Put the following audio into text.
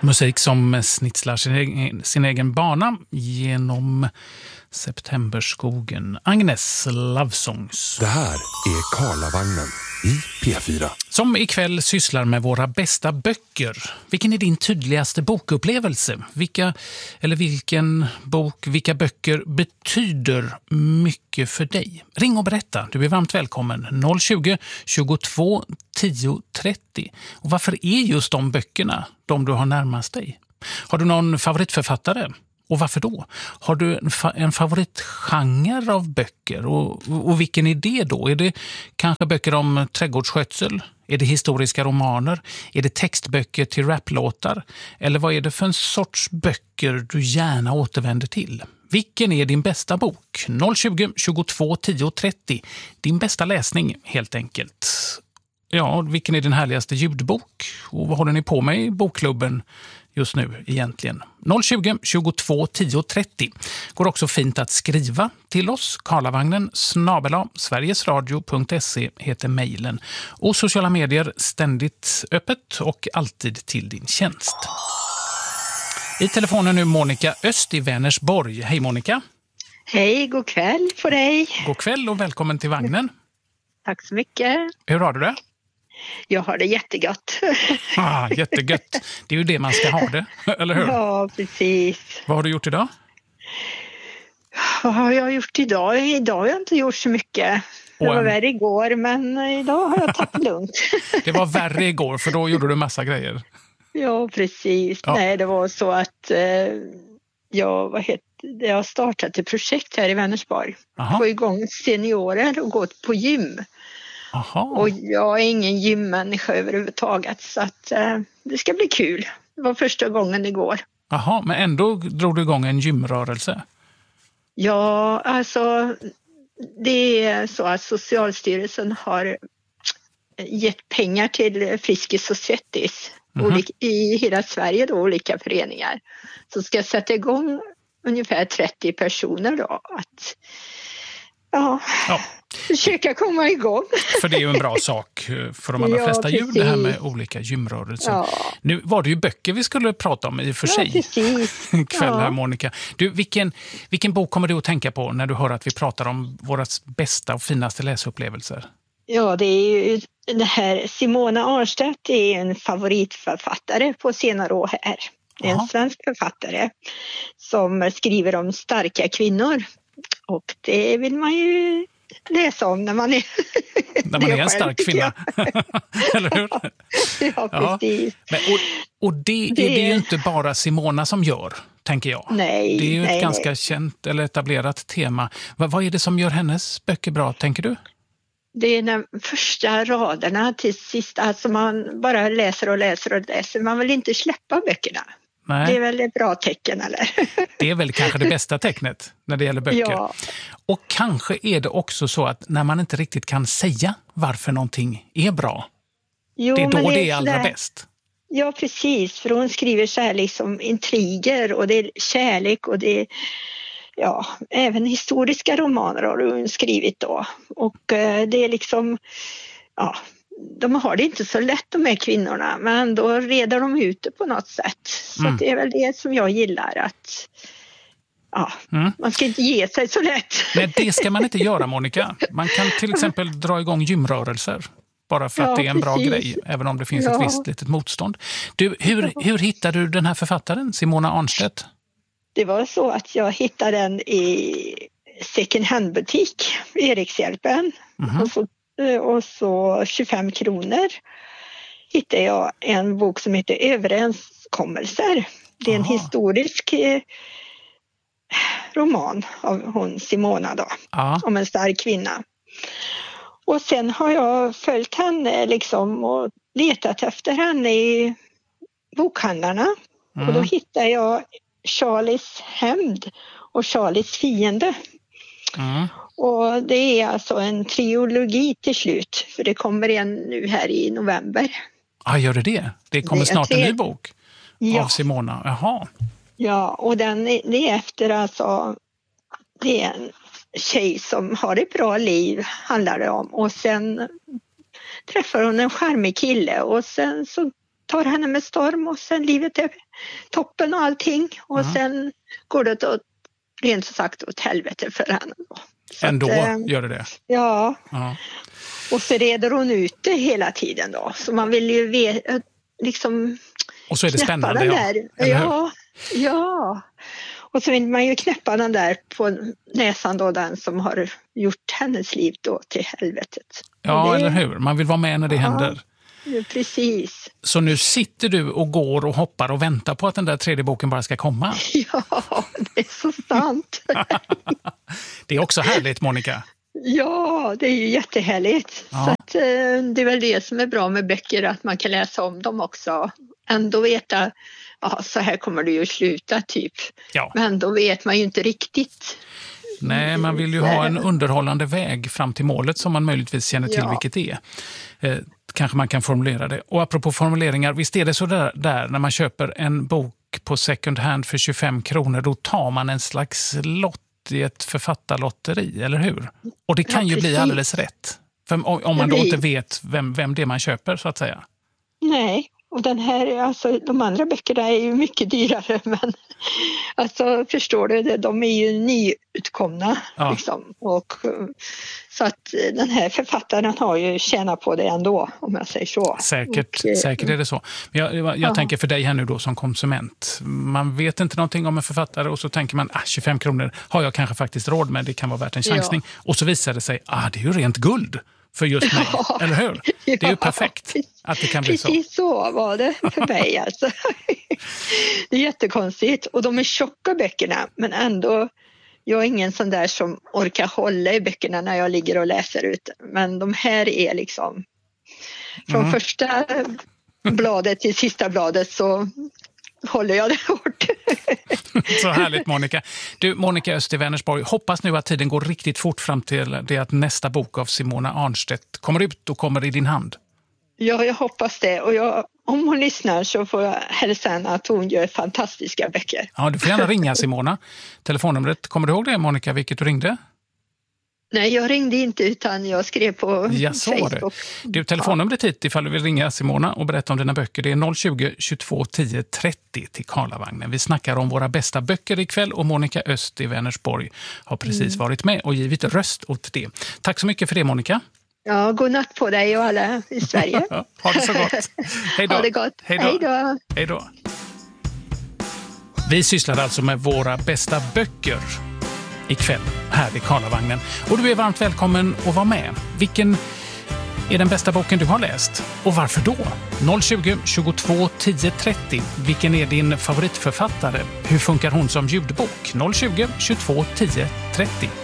Musik som snitslar sin egen bana genom septemberskogen. Agnes Love Songs. Det här är Karlavagnen i P4. Som ikväll sysslar med våra bästa böcker. Vilken är din tydligaste bokupplevelse? Vilken bok, vilka böcker betyder mycket för dig? Ring och berätta. Du är varmt välkommen. 020 22 10 30. Och varför är just de böckerna de du har närmast dig? Har du någon favoritförfattare? Och varför då? Har du en favoritgenre av böcker? Och vilken är det då? Är det kanske böcker om trädgårdsskötsel? Är det historiska romaner? Är det textböcker till raplåtar? Eller vad är det för en sorts böcker du gärna återvänder till? Vilken är din bästa bok? 020 22 10 30. Din bästa läsning helt enkelt. Ja, vilken är din härligaste ljudbok? Och vad håller ni på med i bokklubben just nu egentligen? 020 22 10 30. Går också fint att skriva till oss. Karlavagnen @sverigesradio.se heter mejlen. Och sociala medier ständigt öppet och alltid till din tjänst. I telefonen nu Monica Öst i Vänersborg. Hej Monica. Hej, god kväll på dig. God kväll och välkommen till vagnen. Tack så mycket. Hur har du det? Jag har det jättegott. Jättegött. Det är ju det man ska ha det, eller hur? Ja, precis. Vad har du gjort idag? Vad har jag gjort idag? Idag har jag inte gjort så mycket. Det var värre igår, men idag har jag tagit det lugnt. Det var värre igår, för då gjorde du massa grejer. Ja, precis. Ja. Nej, det var så att jag har startat ett projekt här i Vänersborg. Få igång seniorer och gå på gym. Aha. Och jag är ingen gymmänniska överhuvudtaget, så att det ska bli kul. Det var första gången igår. Jaha, men ändå drog du igång en gymrörelse? Ja, alltså det är så att Socialstyrelsen har gett pengar till Friskis och Svettis i hela Sverige då, olika föreningar. Så ska jag sätta igång ungefär 30 personer då att försöka komma igång. För det är ju en bra sak för de allra flesta djur, det här med olika gymrörelser. Ja. Nu var det ju böcker vi skulle prata om i och för sig ikväll här, Monica. Du, vilken bok kommer du att tänka på när du hör att vi pratar om våra bästa och finaste läsupplevelser? Ja, det är ju det här. Simona Arnstedt är en favoritförfattare på senare år här. Det är en svensk författare som skriver om starka kvinnor. Och det vill man ju läsa om när man är en stark kvinna. Eller hur? Ja, precis. Men, och det är det ju inte bara Simona som gör, tänker jag. Nej, det är ju ett ganska känt eller etablerat tema. Vad är det som gör hennes böcker bra, tänker du? Det är de första raderna till sist. Alltså man bara läser och läser och läser. Man vill inte släppa böckerna. Nej. Det är väl ett bra tecken, eller? Det är väl kanske det bästa tecknet när det gäller böcker. Ja. Och kanske är det också så att när man inte riktigt kan säga varför någonting är bra, det är då det är allra bäst. Ja, precis. För hon skriver så här liksom intriger och det är kärlek och det är även historiska romaner har hon skrivit då. Och det är liksom, de har det inte så lätt, de här kvinnorna, men då reder de ut det på något sätt. Så det är väl det som jag gillar, att man ska inte ge sig så lätt. Nej, det ska man inte göra, Monica. Man kan till exempel dra igång gymrörelser bara för att det är en bra grej, även om det finns ett visst litet motstånd. Du, hur hittade du den här författaren, Simona Arnstedt? Det var så att jag hittade den i second hand-butik, Erikshjälpen. Och så 25 kronor hittade jag en bok som heter Överenskommelser. Det är en historisk roman av hon Simona då, om en stark kvinna. Och sen har jag följt henne liksom och letat efter henne i bokhandlarna. Och då hittade jag Charlies hämnd och Charlies fiende. Och det är alltså en trilogi till slut, för det kommer en nu här i november. Ja, gör det? Det kommer snart en ny bok av Simona. Jaha. Ja, och det är efter alltså, det är en tjej som har ett bra liv, handlar det om. Och sen träffar hon en charmig kille och sen så tar henne med storm och sen livet är toppen och allting. Och sen går det åt, rent sagt åt helvete för henne då. Ändå gör det? Ja. Och så reder hon ut det hela tiden då. Så man vill ju liksom och så är det spännande. Ja. Och så vill man ju knäppa den där på näsan då, den som har gjort hennes liv då till helvetet. Ja, eller hur? Man vill vara med när det händer. Ja, precis. Så nu sitter du och går och hoppar och väntar på att den där tredje boken bara ska komma. Ja, det är så sant. Det är också härligt, Monica. Ja, det är ju jättehärligt. Ja. Så att, det är väl det som är bra med böcker, att man kan läsa om dem också. Ändå veta, så här kommer det ju sluta typ. Ja. Men då vet man ju inte riktigt. Nej, man vill ju ha en underhållande väg fram till målet som man möjligtvis känner till vilket det är. Kanske man kan formulera det. Och apropå formuleringar, visst är det så där när man köper en bok på second hand för 25 kronor, då tar man en slags lott i ett författarlotteri, eller hur? Och det kan ju bli alldeles rätt. För om man då inte vet vem det är man köper, så att säga. Nej, och den här, alltså de andra böckerna är ju mycket dyrare, men alltså förstår du, de är ju nyutkomna liksom. Och så att den här författaren har ju tjänat på det ändå, om jag säger så. Säkert är det så. Men jag tänker för dig här nu då som konsument. Man vet inte någonting om en författare och så tänker man, 25 kronor har jag kanske faktiskt råd med, det kan vara värt en chansning. Och så visar det sig, det är ju rent guld för just mig, eller hur? Det är ju perfekt att det kan bli så. Precis så var det för mig alltså. Det är jättekonstigt. Och de är tjocka böckerna, men ändå, jag är ingen sån där som orkar hålla i böckerna när jag ligger och läser ut. Men de här är liksom, från första bladet till sista bladet så håller jag det hårt. Så härligt, Monica. Du, Monica Öst i Vänersborg, hoppas nu att tiden går riktigt fort fram till det att nästa bok av Simona Arnstedt kommer ut och kommer i din hand. Ja, jag hoppas det. Och om hon lyssnar så får jag hälsa henne att hon gör fantastiska böcker. Ja, du får gärna ringa Simona. Telefonnumret, kommer du ihåg det, Monica, vilket du ringde? Nej, jag ringde inte utan jag skrev på Facebook. Du, telefonnumret hit ifall du vill ringa Simona och berätta om dina böcker, det är 020 22 10 30 till Karlavagnen. Vi snackar om våra bästa böcker ikväll och Monica Öst i Vänersborg har precis varit med och givit röst åt det. Tack så mycket för det, Monica. Ja, god natt på dig och alla i Sverige. Ha det så gott. Hej då. Ha det gott. Hej då. Hej då. Vi sysslar alltså med våra bästa böcker ikväll här vid Karlavagnen. Och du är varmt välkommen att vara med. Vilken är den bästa boken du har läst? Och varför då? 020 22 10 30. Vilken är din favoritförfattare? Hur funkar hon som ljudbok? 020 22 10 30.